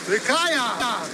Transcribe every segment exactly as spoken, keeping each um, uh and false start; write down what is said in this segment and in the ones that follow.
To je Kája.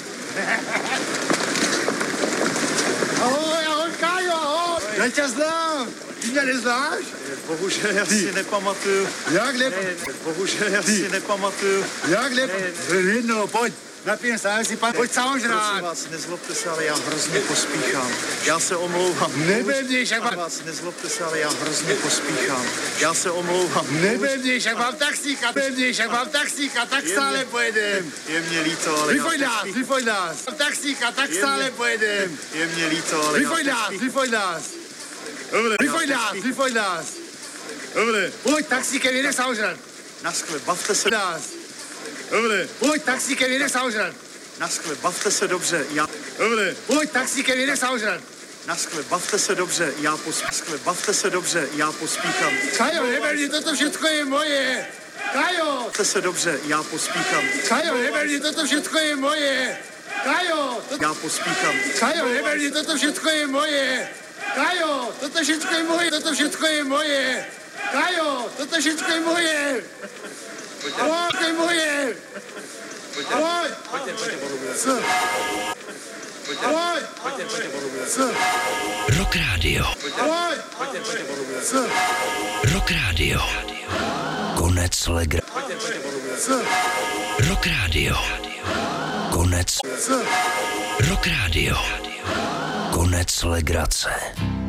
Ahoj, ahoj, Kájo, ahoj. Já tě znám. Ty mě neznáš? Bohužel já si nepamatuju. Jak ne? Bohužel já si nepamatuju. Jak ne? Jedno, pojď. Napijeme se, já si pan, pojď samozřejmě. Prosím vás, nezlobte se, ale já hrozně pospíchám. Já se omlouvám. Nebevníš, jak mám... vás, nezlobte se, ale já hrozně pospíchám. Já se omlouvám. Nebevníš, jak mám taxíka, nebevníš, jak mám taxíka, tak stále pojedem. Je mě líto, ale Vyfoď já nás, vyfoď nás. Mám taxíka, tak stále pojedem. Je mě líto, ale Vyfoď nás, vyfoď nás. Dobre. Vyfoď nás, vyfoď nás. Dobre. Pojď taxíkem, jede se ožrat. Naskle, bavte se. Nás. Dobre. Pojď taxíkem, jede se ožrat. Naskle, bavte se dobře, já... Dobre. Pojď taxíkem, jede se ožrat. Naskle, bavte se dobře, já pospíchám. Naskle, bavte se dobře, já pospíchám. Kajo, neberni, toto všechno je moje. Kajo. Bavte se dobře, já pospíchám. Kajo, neberni, toto všechno je moje. Kajo. To... Já pospíchám. Kajo, neberni, toto všechno je moje. Kajo, toto všechno je moje, toto všechno je moje. Kajo, toto všechno je moje. Pojď, to je moje. Pojď, pojď, co? Pojď, co? Rock Radio. Pojď, co? Rock Radio. Konec legra. Co? Rock Radio. Konec. Co? Rock Radio. Konec legrace.